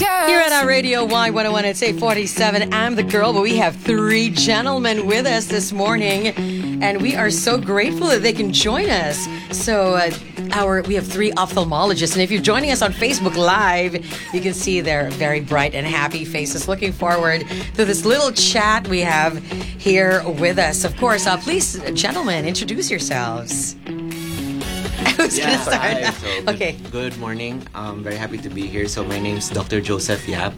Here at our Radio Y101, it's 8:47. I'm the girl, but we have three gentlemen with us this morning, and we are so grateful that they can join us. So, we have three ophthalmologists, and if you're joining us on Facebook Live, you can see their very bright and happy faces. Looking forward to this little chat we have here with us. Of course, please, gentlemen, introduce yourselves. Who's going to start? Hi. Okay. Good morning. I'm very happy to be here. So my name is Dr. Joseph Yap.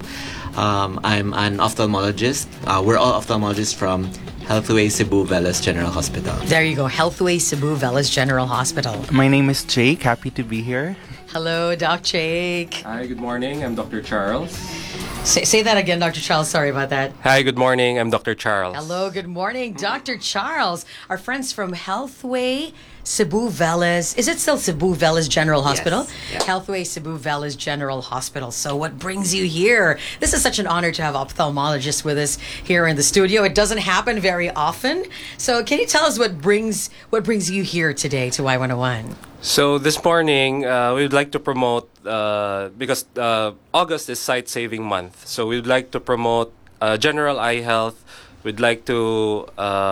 I'm an ophthalmologist. We're all ophthalmologists from Healthway Cebu Velas General Hospital. There you go. Healthway Cebu Velas General Hospital. My name is Jake. Happy to be here. Hello, Doc Jake. Hi, good morning. I'm Dr. Charles. Say that again, Dr. Charles. Sorry about that. Hi, good morning. I'm Dr. Charles. Hello, good morning, Dr. Charles. Our friends from Healthway Cebu Velas. Is it still Cebu Velas General Hospital? Yes. Healthway Cebu Velas General Hospital. So what brings you here? This is such an honor to have ophthalmologists with us here in the studio. It doesn't happen very often. So can you tell us what brings you here today to Y101? So this morning, we would like to promote, because August is Sight Saving Month. So we would like to promote general eye health. We'd like to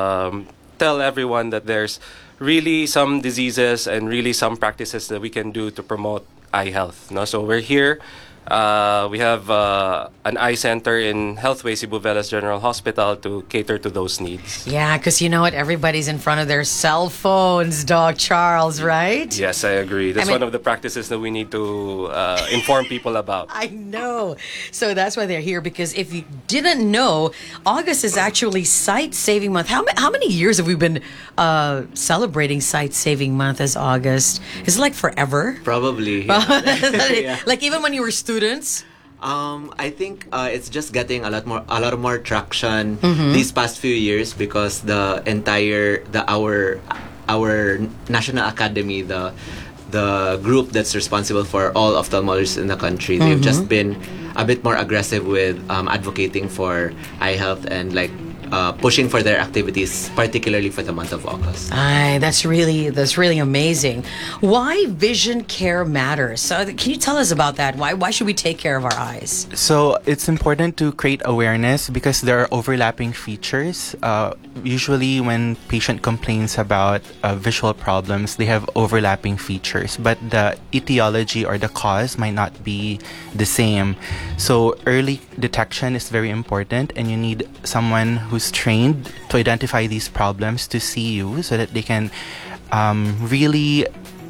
tell everyone that there's really some diseases and really some practices that we can do to promote eye health. No? So we're here. We have an eye center in Healthway Cebu Velas General Hospital to cater to those needs. Yeah, because you know what? Everybody's in front of their cell phones, Doc Charles, right? Yes, I agree. That's one of the practices that we need to inform people about. I know. So that's why they're here, because if you didn't know, August is actually Sight Saving Month. How many years have we been celebrating Sight Saving Month as August? Is it like forever? Probably. Yeah. Like even when you were students? I think it's just getting a lot more traction these past few years, because our national academy, the group that's responsible for all ophthalmologists in the country, they've just been a bit more aggressive with advocating for eye health and pushing for their activities, particularly for the month of August. That's really amazing. Why vision care matters? So can you tell us about that? Why should we take care of our eyes? So it's important to create awareness because there are overlapping features. Usually when patient complains about visual problems, they have overlapping features, but the etiology or the cause might not be the same. So early detection is very important, and you need someone who's trained to identify these problems to see you so that they can really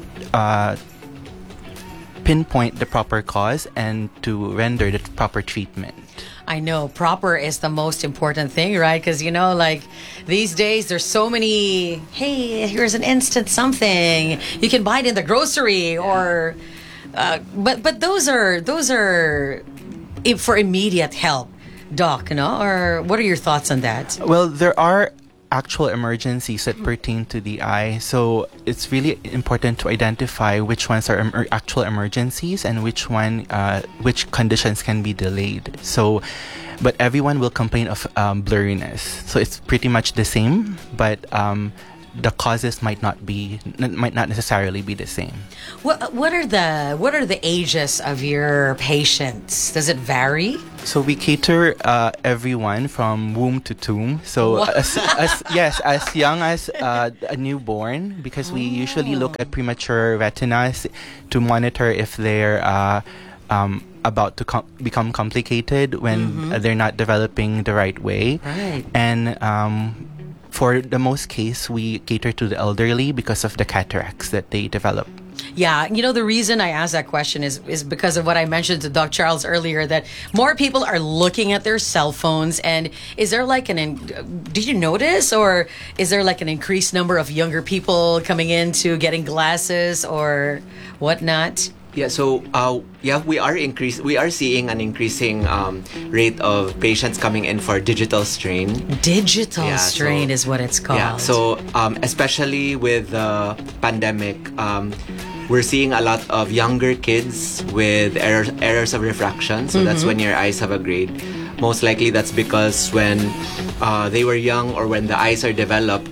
pinpoint the proper cause and to render the proper treatment. I know proper is the most important thing, right? Because these days there's so many, hey, here's an instant something you can buy it in the grocery, or but those are for immediate help, Doc, or what are your thoughts on that? Well, there are actual emergencies that pertain to the eye, so it's really important to identify which ones are actual emergencies and which conditions can be delayed. So, but everyone will complain of blurriness, so it's pretty much the same, but the causes might not necessarily be the same. What are the ages of your patients? Does it vary? So we cater everyone from womb to tomb. So as young as a newborn, because we usually look at premature retinas to monitor if they're about to become complicated when they're not developing the right way. Right. And for the most case, we cater to the elderly because of the cataracts that they develop. Yeah, the reason I asked that question is because of what I mentioned to Dr. Charles earlier, that more people are looking at their cell phones. And is there did you notice, or is there an increased number of younger people coming into getting glasses or whatnot? Yeah, so we are seeing an increasing rate of patients coming in for digital strain. Digital strain is what it's called. Yeah, so especially with the pandemic, we're seeing a lot of younger kids with errors of refraction. So that's when your eyes have a grade. Most likely that's because when they were young or when the eyes are developed,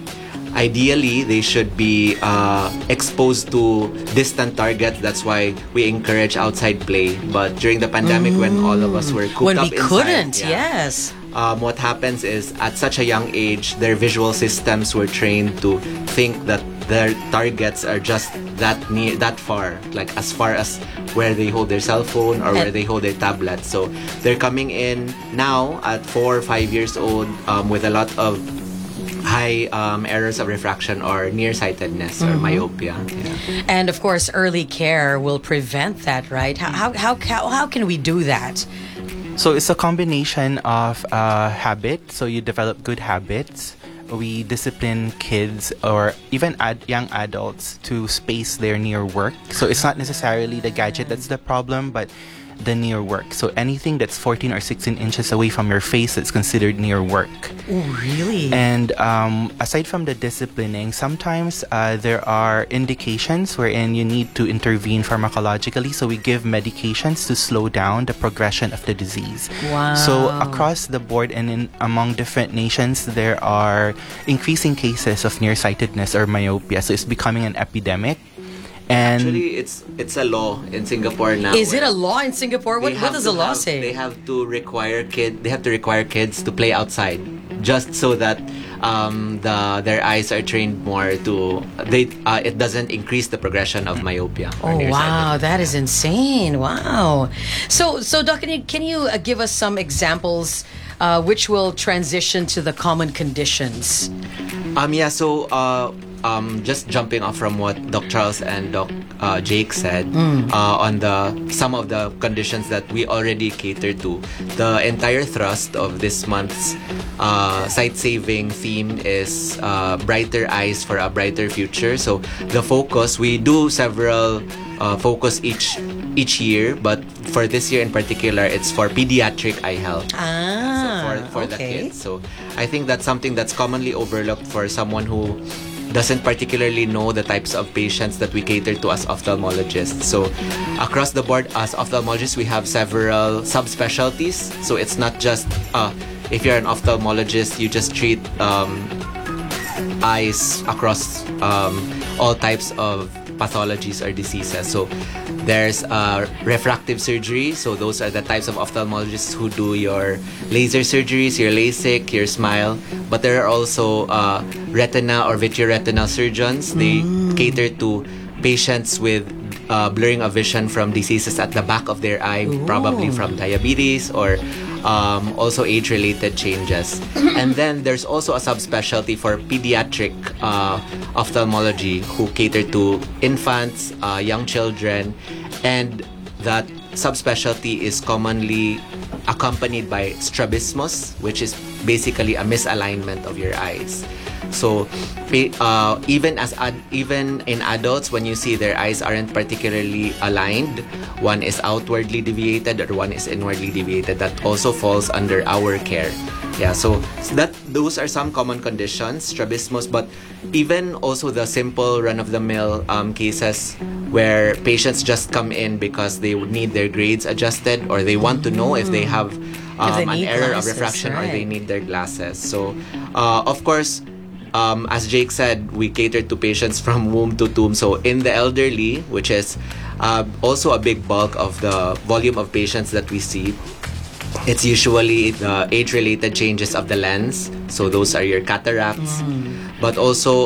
ideally they should be exposed to distant targets. That's why we encourage outside play. But during the pandemic, when all of us were cooped When up we inside, couldn't, yeah, yes. what happens is at such a young age, their visual systems were trained to think that their targets are just that far, like as far as where they hold their cell phone or where they hold their tablet. So they're coming in now at 4 or 5 years old with a lot of high errors of refraction or nearsightedness or myopia. Yeah. And of course, early care will prevent that, right? How can we do that? So it's a combination of habit. So you develop good habits. We discipline kids or even young adults to space their near work. So it's not necessarily the gadget that's the problem, but the near work. So anything that's 14 or 16 inches away from your face, that's considered near work. Oh, really? And aside from the disciplining, sometimes there are indications wherein you need to intervene pharmacologically. So we give medications to slow down the progression of the disease. Wow. So across the board and among different nations, there are increasing cases of nearsightedness or myopia. So it's becoming an epidemic. And actually, it's a law in Singapore now. Is it a law in Singapore? What does the law say? They have to require kids to play outside, just so that their eyes are trained more to it doesn't increase the progression of myopia. Oh wow, that is insane! Wow. So Doc, can you give us some examples which will transition to the common conditions? Just jumping off from what Doc Charles and Doc Jake said on some of the conditions that we already cater to. The entire thrust of this month's sight-saving theme is brighter eyes for a brighter future. So the focus, we do several focus each year, but for this year in particular, it's for pediatric eye health. For the kids. So I think that's something that's commonly overlooked for someone who doesn't particularly know the types of patients that we cater to as ophthalmologists. So across the board, as ophthalmologists, we have several subspecialties. So it's not just if you're an ophthalmologist, you just treat eyes across all types of pathologies or diseases. So there's refractive surgery. So those are the types of ophthalmologists who do your laser surgeries, your LASIK, your SMILE. But there are also retina or vitreoretinal surgeons. They cater to patients with blurring of vision from diseases at the back of their eye, probably from diabetes or also age-related changes. And then there's also a subspecialty for pediatric ophthalmology who cater to infants, young children, and that subspecialty is commonly accompanied by strabismus, which is basically a misalignment of your eyes. So even in adults, when you see their eyes aren't particularly aligned, one is outwardly deviated or one is inwardly deviated, that also falls under our care. Yeah, so those are some common conditions, strabismus, but even also the simple run-of-the-mill cases where patients just come in because they would need their grades adjusted or they want to know if they have an error of refraction, right, or they need their glasses. So, of course, as Jake said, we cater to patients from womb to tomb. So in the elderly, which is also a big bulk of the volume of patients that we see, it's usually the age-related changes of the lens. So those are your cataracts. But also,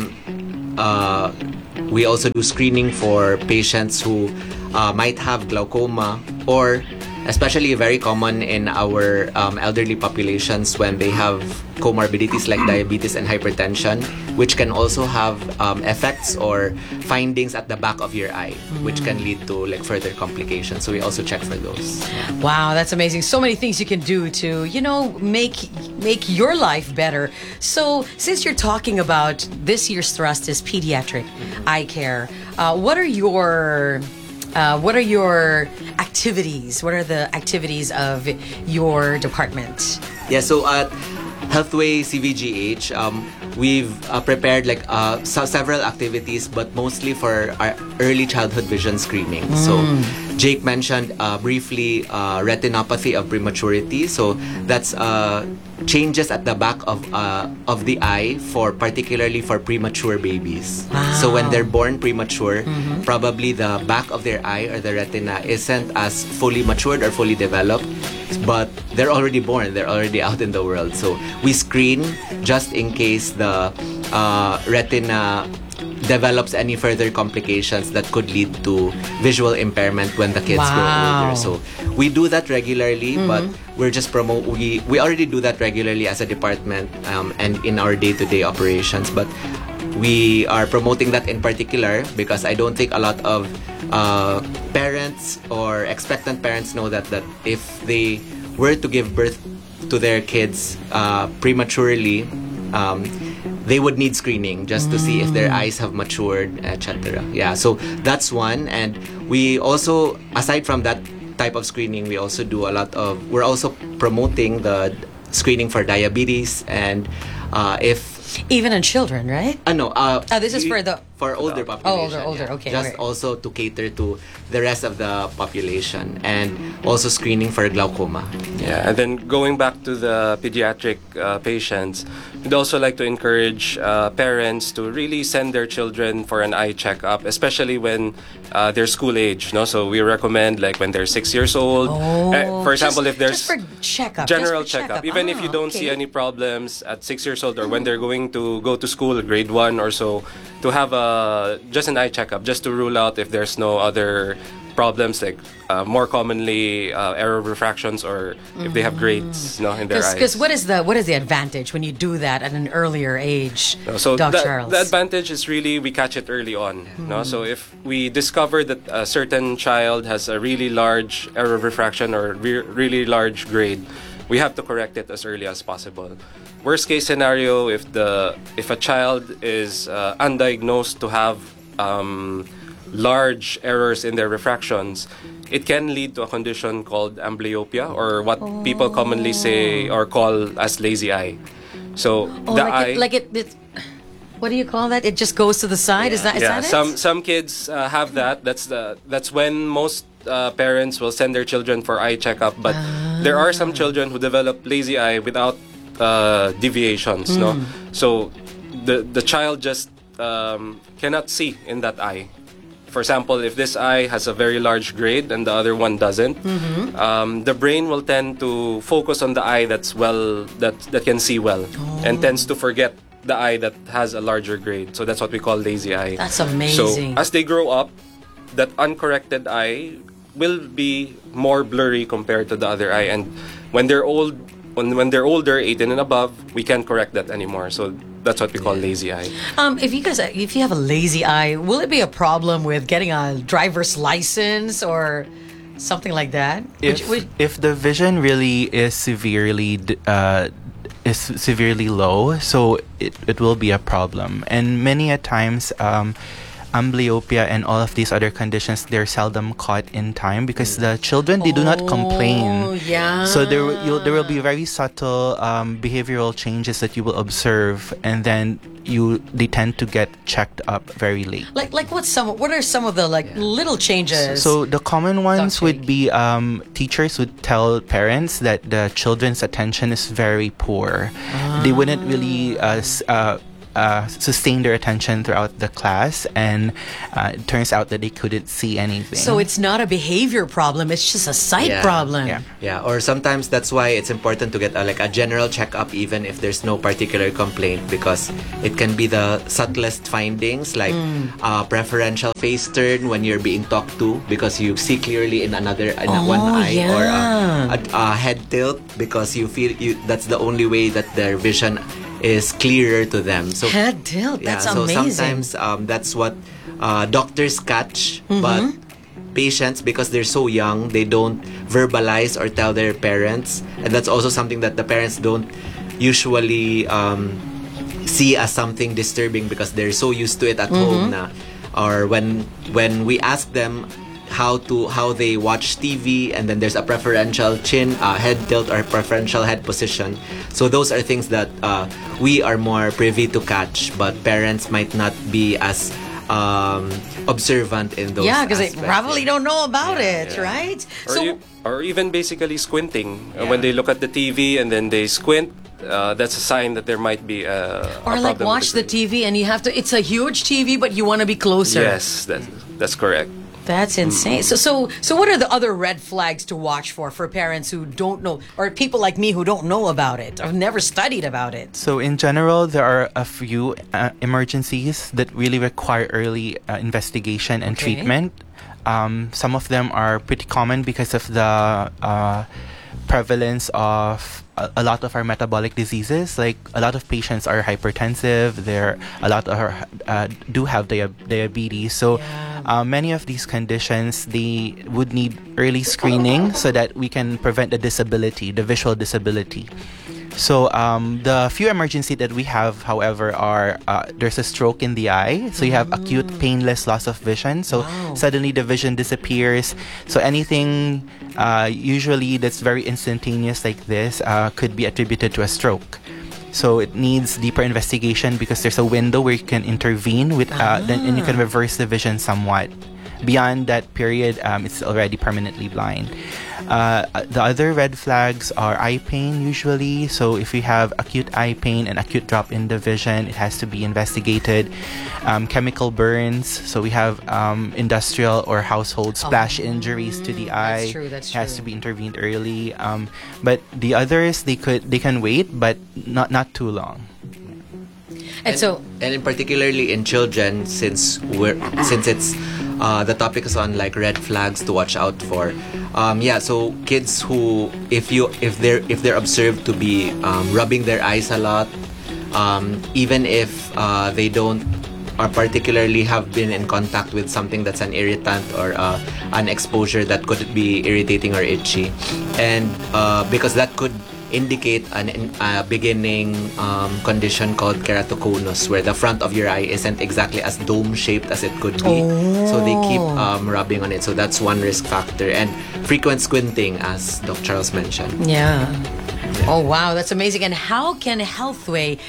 we also do screening for patients who might have glaucoma, or especially very common in our elderly populations when they have comorbidities like diabetes and hypertension, which can also have effects or findings at the back of your eye, which can lead to like further complications. So we also check for those. Wow, that's amazing. So many things you can do to, make your life better. So since you're talking about this year's thrust is pediatric eye care, what are your activities? What are the activities of your department? Yeah, so at Healthway CVGH, we've prepared several activities, but mostly for our early childhood vision screening. So Jake mentioned briefly retinopathy of prematurity. So that's changes at the back of the eye particularly for premature babies. Wow. So when they're born premature, probably the back of their eye or the retina isn't as fully matured or fully developed, but they're already born, they're already out in the world. So we screen just in case the retina develops any further complications that could lead to visual impairment when the kids grow Wow. older. So we do that regularly, but we're just we already do that regularly as a department and in our day-to-day operations. But we are promoting that in particular because I don't think a lot of parents or expectant parents know that if they were to give birth to their kids prematurely, they would need screening just to see if their eyes have matured, etc. Yeah, so that's one. And we also, aside from that type of screening, we're also promoting the screening for diabetes and if Even in children, right? no. This is for older population. older, yeah. okay, Just right. also to cater to the rest of the population and also screening for glaucoma. Yeah, and then going back to the pediatric patients, we'd also like to encourage parents to really send their children for an eye checkup, especially when they're school age. No, so we recommend like when they're 6 years old. For example, if there's just for checkup, general just for checkup, even if you don't see any problems at 6 years old or when they're going to go to school, grade 1 or so, to have just an eye checkup, just to rule out if there's no other problems like more commonly error refractions or if they have grades in their eyes. Because what is the advantage when you do that at an earlier age, So Doc Charles? the advantage is really we catch it early on. No? So if we discover that a certain child has a really large error of refraction or really large grade, we have to correct it as early as possible. Worst case scenario, if a child is undiagnosed to have large errors in their refractions, it can lead to a condition called amblyopia, or what people commonly say or call as lazy eye. So the eye, what do you call that? It just goes to the side. Is that it? Some kids have that. That's when most parents will send their children for eye checkup. But there are some children who develop lazy eye without deviations. No, so the child just cannot see in that eye. For example, if this eye has a very large grade and the other one doesn't, the brain will tend to focus on the eye that can see well, and tends to forget the eye that has a larger grade. So that's what we call lazy eye. That's amazing. So as they grow up, that uncorrected eye will be more blurry compared to the other eye, and when they're older, 18 and above, we can't correct that anymore. So that's what we call lazy eye. If you have a lazy eye, will it be a problem with getting a driver's license or something like that? If the vision really is severely low, so it will be a problem. And many a times amblyopia and all of these other conditions, they're seldom caught in time because the children, they do not complain. Yeah. So there will be very subtle behavioral changes that you will observe, and then they tend to get checked up very late. Like what are some of the little changes? So the common ones Dr. would be teachers would tell parents that the children's attention is very poor. They wouldn't really sustain their attention throughout the class, and it turns out that they couldn't see anything. So it's not a behavior problem, it's just a sight problem. Yeah. Or sometimes that's why it's important to get a general checkup even if there's no particular complaint, because it can be the subtlest findings like preferential face turn when you're being talked to because you see clearly in one eye, or a head tilt because you feel that's the only way that their vision is clearer to them. So head tilt, that's amazing. Sometimes that's what doctors catch, but patients, because they're so young, they don't verbalize or tell their parents, and that's also something that the parents don't usually see as something disturbing because they're so used to it at home na. Or when we ask them how they watch TV, and then there's a preferential head tilt or preferential head position. So those are things that we are more privy to catch, but parents might not be as observant in those. Yeah, because they aspects. probably don't know about Yeah, it, yeah. right? Or even basically squinting. Yeah. When they look at the TV and then they squint, that's a sign that there might be a or problem like with watch the TV and you have to. It's a huge TV, but you want to be closer. Yes, that's correct. That's insane. So what are the other red flags to watch for parents who don't know, or people like me who don't know about it, or never studied about it? So in general, there are a few emergencies that really require early investigation and Okay. treatment. Some of them are pretty common because of the prevalence of a lot of our metabolic diseases. Like a lot of patients are hypertensive. A lot do have diabetes. So many of these conditions, they would need early screening so that we can prevent the disability, the visual disability. So the few emergency that we have, however, are there's a stroke in the eye. So you have acute painless loss of vision. So suddenly the vision disappears. So anything usually that's very instantaneous like this could be attributed to a stroke. So it needs deeper investigation because there's a window where you can intervene with, then you can reverse the vision somewhat. Beyond that period, it's already permanently blind. The other red flags are eye pain usually. So if we have acute eye pain and acute drop in the vision, it has to be investigated. Chemical burns. So we have industrial or household splash injuries to the eye. That's It has true. to be intervened early. But the others, they can wait, but not too long. And so, and in particularly in children, since it's the topic is on like red flags to watch out for. So kids who if they're observed to be rubbing their eyes a lot, even if they don't or particularly have been in contact with something that's an irritant or an exposure that could be irritating or itchy, and because that could indicate a beginning condition called keratoconus, where the front of your eye isn't exactly as dome-shaped as it could be. So they keep rubbing on it. So that's one risk factor. And frequent squinting, as Dr. Charles mentioned. yeah. Oh, wow. That's amazing. And how can Healthway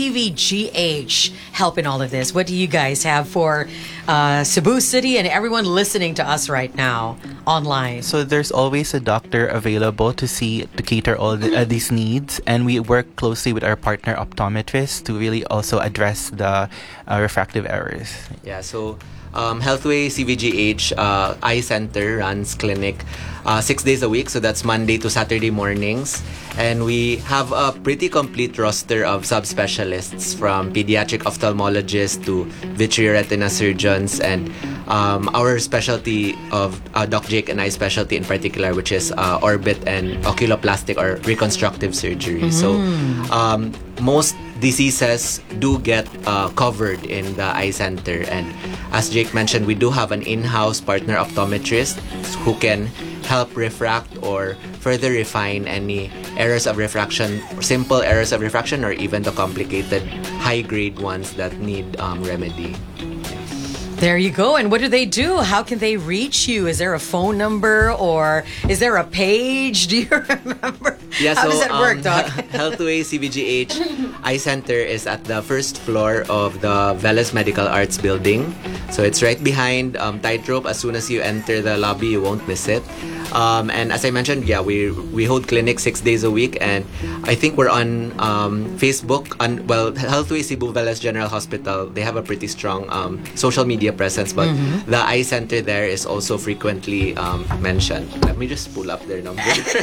CVGH help in all of this? What do you guys have for Cebu City and everyone listening to us right now online? So there's always a doctor available to cater all these needs, and we work closely with our partner optometrists to really also address the refractive errors. Yeah, so Healthway CVGH Eye Center runs clinic 6 days a week, so that's Monday to Saturday mornings. And we have a pretty complete roster of subspecialists, from pediatric ophthalmologists to vitreoretina surgeons, and our specialty of Doc Jake and I specialty in particular, which is orbit and oculoplastic or reconstructive surgery. So most diseases do get covered in the eye center, and as Jake mentioned, we do have an in-house partner optometrist who can help refract or further refine any errors of refraction, simple errors of refraction, or even the complicated high-grade ones that need remedy. There you go. And what do they do? How can they reach you? Is there a phone number or is there a page? Do you remember? Yeah, How does that work, Doc? Healthway CVGH Eye Center is at the first floor of the Veles Medical Arts Building. So it's right behind Tightrope. As soon as you enter the lobby, you won't miss it. And as I mentioned, we hold clinics 6 days a week, and I think we're on Facebook. Healthway Cebu Veles General Hospital, they have a pretty strong social media presence, but the eye center there is also frequently mentioned. Let me just pull up their number.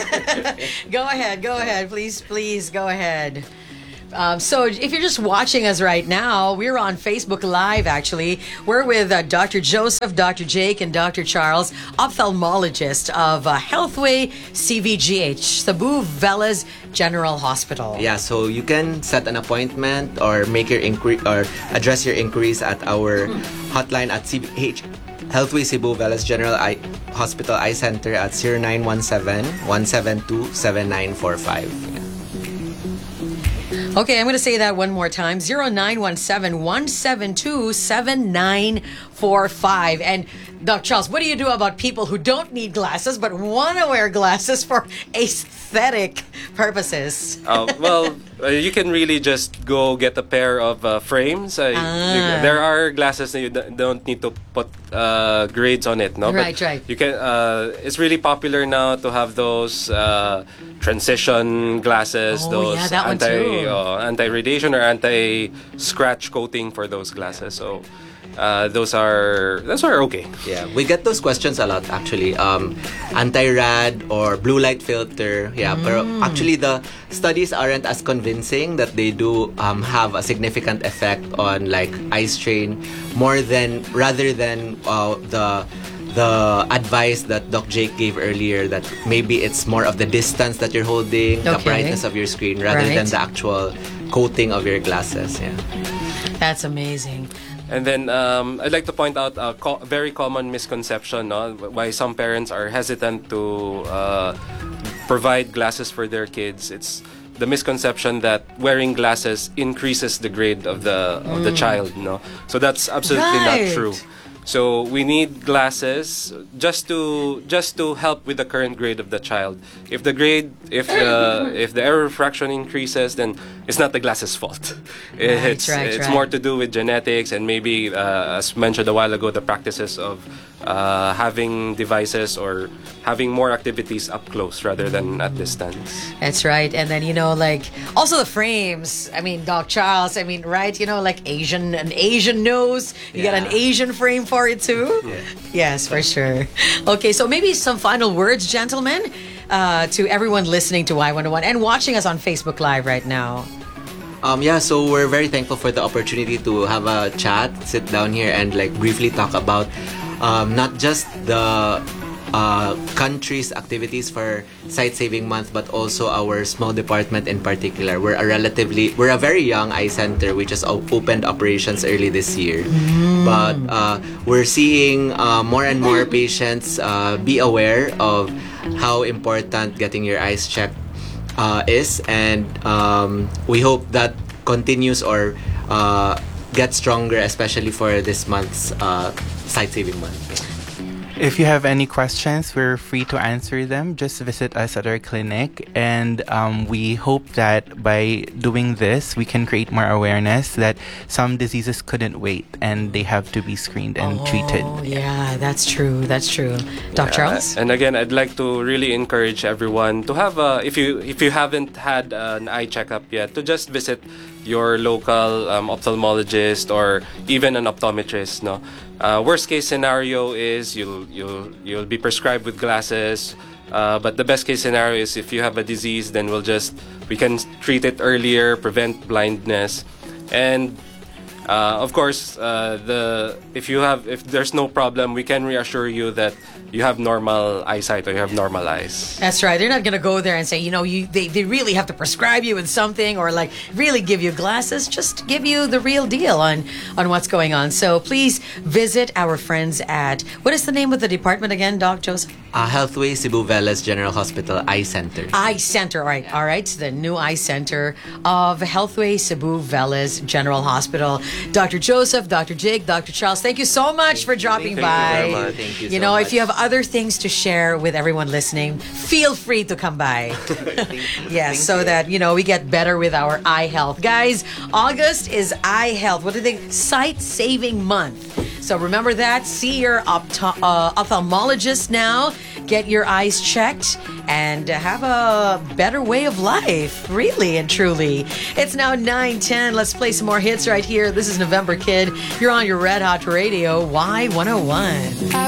Go ahead. Please go ahead. So if you're just watching us right now, we're on Facebook Live, actually. We're with Dr. Joseph, Dr. Jake, and Dr. Charles, ophthalmologist of Healthway CVGH, Cebu Veles General Hospital. Yeah, so you can set an appointment or make your inquiry or address your inquiries at our hotline at Healthway Cebu Veles General Hospital Eye Center at 0917-172-7945. Okay, I'm going to say that one more time. 0917-172-7945. And Doc Charles, what do you do about people who don't need glasses but want to wear glasses for aesthetic purposes? Well, you can really just go get a pair of frames. There are glasses that you don't need to put grades on it, no? Right, but right. You can. It's really popular now to have those transition glasses. Oh, those yeah, that one too. anti-radiation or anti-scratch coating for those glasses. So. Those are okay. Yeah, we get those questions a lot actually. Anti-rad or blue light filter. Yeah, but actually the studies aren't as convincing that they do have a significant effect on like eye strain rather than the advice that Doc Jake gave earlier, that maybe it's more of the distance that you're holding, the brightness of your screen rather than the actual coating of your glasses. Yeah. That's amazing. And then I'd like to point out a very common misconception, no? Why some parents are hesitant to provide glasses for their kids. It's the misconception that wearing glasses increases the grade of the child. No, so that's absolutely not true. So we need glasses just to help with the current grade of the child. If the error refraction increases, then it's not the glasses' fault. It's more to do with genetics and maybe, as mentioned a while ago, the practices of having devices or having more activities up close rather than at distance. That's right. And then, like also the frames. I mean, Doc Charles, right? Like an Asian nose. You got an Asian frame for it too? Yeah. Yes, for sure. Okay, so maybe some final words, gentlemen, to everyone listening to Y101 and watching us on Facebook Live right now. So we're very thankful for the opportunity to have a chat, sit down here and like briefly talk about not just the country's activities for Sight Saving Month, but also our small department in particular. We're a very young eye center. We just opened operations early this year, but we're seeing more and more patients be aware of how important getting your eyes checked is, and we hope that continues or gets stronger, especially for this month's Sight Saving Month. If you have any questions, we're free to answer them. Just visit us at our clinic, and we hope that by doing this, we can create more awareness that some diseases couldn't wait and they have to be screened and treated. Yeah, that's true. That's true. Dr. Charles? And again, I'd like to really encourage everyone to have if you haven't had an eye checkup yet, to just visit your local ophthalmologist or even an optometrist. No, worst case scenario is you'll be prescribed with glasses. But the best case scenario is if you have a disease, then we can treat it earlier, prevent blindness, and of course, if there's no problem, we can reassure you that you have normal eyesight or you have normal eyes. That's right. They're not going to go there and say, they really have to prescribe you with something or like really give you glasses. Just give you the real deal on what's going on. So please visit our friends at, what is the name of the department again, Doc Joseph? Healthway Cebu Velas General Hospital Eye Center. Eye Center, all right. The new Eye Center of Healthway Cebu Velas General Hospital. Dr. Joseph, Dr. Jake, Dr. Charles, thank you so much for dropping by. Thank you very much. Thank you so much. If you have other things to share with everyone listening, feel free to come by. Yes, so that, we get better with our eye health. Guys, August is eye health. What do they? Sight Saving Month. So remember that. See your ophthalmologist now. Get your eyes checked and have a better way of life, really and truly. It's now 9:10. Let's play some more hits right here. This is November Kid. You're on your Red Hot Radio, Y101.